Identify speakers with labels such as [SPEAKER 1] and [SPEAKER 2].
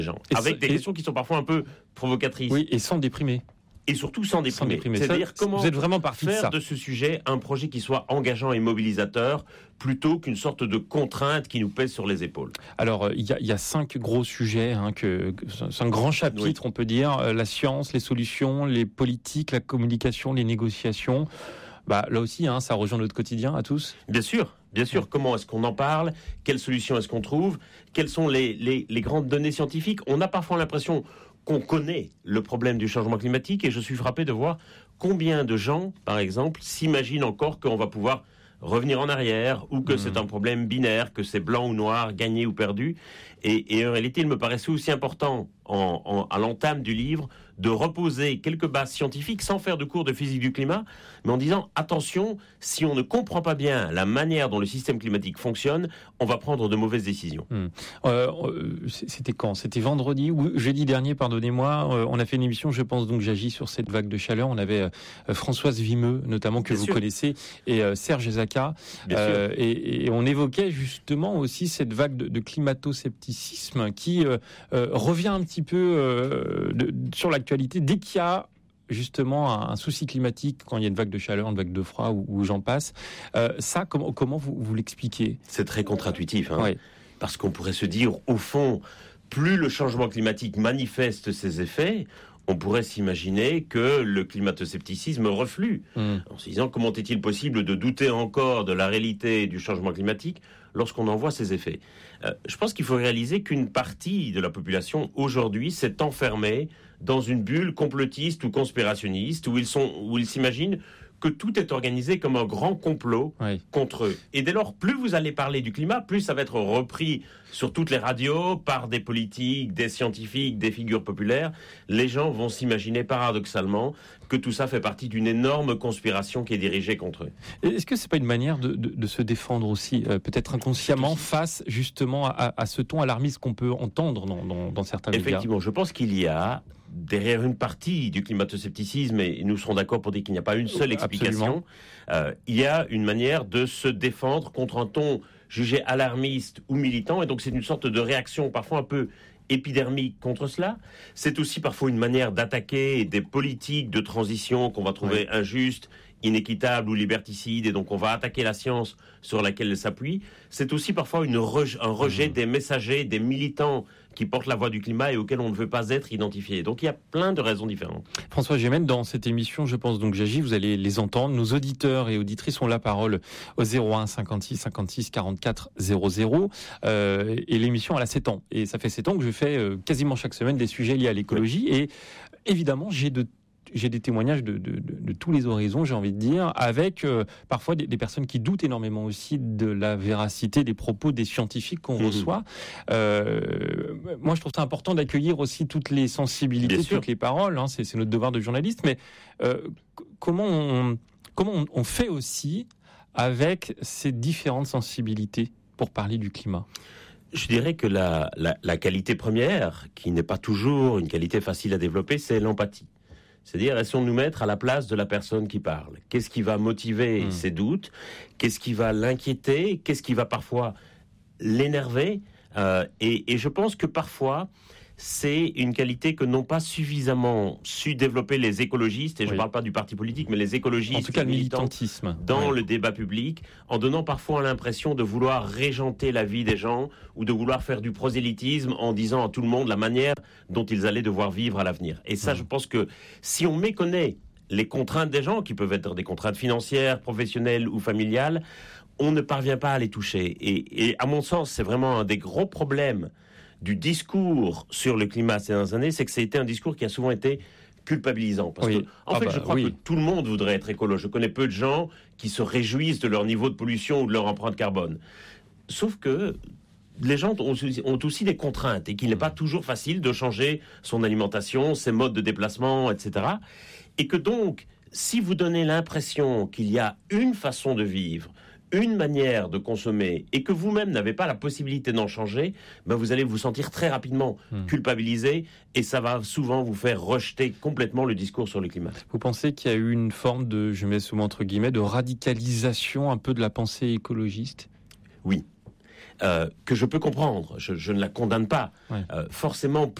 [SPEAKER 1] gens, avec des questions qui sont parfois un peu provocatrices.
[SPEAKER 2] Oui, et sans déprimer.
[SPEAKER 1] Et surtout sans déprimer. C'est-à-dire comment
[SPEAKER 2] vous êtes vraiment parti
[SPEAKER 1] faire de ce sujet un projet qui soit engageant et mobilisateur plutôt qu'une sorte de contrainte qui nous pèse sur les épaules.
[SPEAKER 2] Alors, il y a 5 gros sujets, c'est un grand chapitre, on peut dire, la science, les solutions, les politiques, la communication, les négociations. Là aussi, ça rejoint notre quotidien à tous.
[SPEAKER 1] Bien sûr. Comment est-ce qu'on en parle? Quelles solutions est-ce qu'on trouve? Quelles sont les grandes données scientifiques? On a parfois l'impression qu'on connaît le problème du changement climatique et je suis frappé de voir combien de gens, par exemple, s'imaginent encore qu'on va pouvoir revenir en arrière ou que c'est un problème binaire, que c'est blanc ou noir, gagné ou perdu. Et en réalité, il me paraissait aussi important, à l'entame du livre, de reposer quelques bases scientifiques sans faire de cours de physique du climat, mais en disant, attention, si on ne comprend pas bien la manière dont le système climatique fonctionne, on va prendre de mauvaises décisions.
[SPEAKER 2] C'était quand? C'était vendredi ou jeudi dernier, pardonnez-moi. On a fait une émission, je pense donc j'agis sur cette vague de chaleur. On avait Françoise Vimeux, notamment, que vous connaissez, et Serge Zaka. Et on évoquait justement aussi cette vague de climato-scepticisme qui revient un petit peu sur l'actualité dès qu'il y a justement un souci climatique, quand il y a une vague de chaleur, une vague de froid ou j'en passe. Ça, comment vous l'expliquez?
[SPEAKER 1] C'est très contre-intuitif,
[SPEAKER 2] Oui.
[SPEAKER 1] Parce qu'on pourrait se dire, au fond, plus le changement climatique manifeste ses effets, on pourrait s'imaginer que le climato-scepticisme reflue. En se disant, comment est-il possible de douter encore de la réalité du changement climatique lorsqu'on en voit ses effets? Je pense qu'il faut réaliser qu'une partie de la population, aujourd'hui, s'est enfermée dans une bulle complotiste ou conspirationniste, où ils s'imaginent que tout est organisé comme un grand complot contre eux. Et dès lors, plus vous allez parler du climat, plus ça va être repris sur toutes les radios, par des politiques, des scientifiques, des figures populaires. Les gens vont s'imaginer paradoxalement que tout ça fait partie d'une énorme conspiration qui est dirigée contre eux.
[SPEAKER 2] Est-ce que c'est pas une manière de se défendre aussi, peut-être inconsciemment, face justement à ce ton alarmiste qu'on peut entendre dans certains médias?
[SPEAKER 1] Effectivement, je pense qu'il y a derrière une partie du climato-scepticisme, et nous serons d'accord pour dire qu'il n'y a pas une seule explication, il y a une manière de se défendre contre un ton jugé alarmiste ou militant, et donc c'est une sorte de réaction parfois un peu épidermique contre cela. C'est aussi parfois une manière d'attaquer des politiques de transition qu'on va trouver injustes, inéquitables ou liberticides, et donc on va attaquer la science sur laquelle elle s'appuie. C'est aussi parfois un rejet des messagers, des militants qui portent la voix du climat et auxquels on ne veut pas être identifié. Donc il y a plein de raisons différentes.
[SPEAKER 2] François Gémen, dans cette émission, je pense donc j'agis, vous allez les entendre. Nos auditeurs et auditrices ont la parole au 01 56 56 44 00. Et l'émission, elle a 7 ans. Et ça fait 7 ans que je fais quasiment chaque semaine des sujets liés à l'écologie. Et évidemment, j'ai des témoignages de tous les horizons, j'ai envie de dire, avec parfois des personnes qui doutent énormément aussi de la véracité des propos des scientifiques qu'on reçoit. Moi, je trouve ça important d'accueillir aussi toutes les sensibilités, toutes les paroles. C'est notre devoir de journaliste. Mais comment on fait aussi avec ces différentes sensibilités pour parler du climat?
[SPEAKER 1] Je dirais que la qualité première, qui n'est pas toujours une qualité facile à développer, c'est l'empathie. C'est-à-dire, essayons de nous mettre à la place de la personne qui parle. Qu'est-ce qui va motiver ses doutes? Qu'est-ce qui va l'inquiéter? Qu'est-ce qui va parfois l'énerver? Et je pense que parfois, c'est une qualité que n'ont pas suffisamment su développer les écologistes, et je ne parle pas du parti politique, mais les écologistes,
[SPEAKER 2] en tout cas le militantisme,
[SPEAKER 1] dans le débat public, en donnant parfois l'impression de vouloir régenter la vie des gens, ou de vouloir faire du prosélytisme en disant à tout le monde la manière dont ils allaient devoir vivre à l'avenir. Et ça, je pense que si on méconnaît les contraintes des gens, qui peuvent être des contraintes financières, professionnelles ou familiales, on ne parvient pas à les toucher. Et à mon sens, c'est vraiment un des gros problèmes du discours sur le climat ces dernières années, c'est que ça a été un discours qui a souvent été culpabilisant. Parce que, en fait, je crois que tout le monde voudrait être écolo. Je connais peu de gens qui se réjouissent de leur niveau de pollution ou de leur empreinte carbone. Sauf que les gens ont aussi des contraintes et qu'il n'est pas toujours facile de changer son alimentation, ses modes de déplacement, etc. Et que donc, si vous donnez l'impression qu'il y a une façon de vivre, une manière de consommer, et que vous-même n'avez pas la possibilité d'en changer, vous allez vous sentir très rapidement culpabilisé, et ça va souvent vous faire rejeter complètement le discours sur le climat.
[SPEAKER 2] Vous pensez qu'il y a eu une forme de, je mets souvent entre guillemets, de radicalisation un peu de la pensée écologiste?
[SPEAKER 1] Oui. que je peux comprendre. Je ne la condamne pas.
[SPEAKER 2] Ouais.
[SPEAKER 1] Forcément,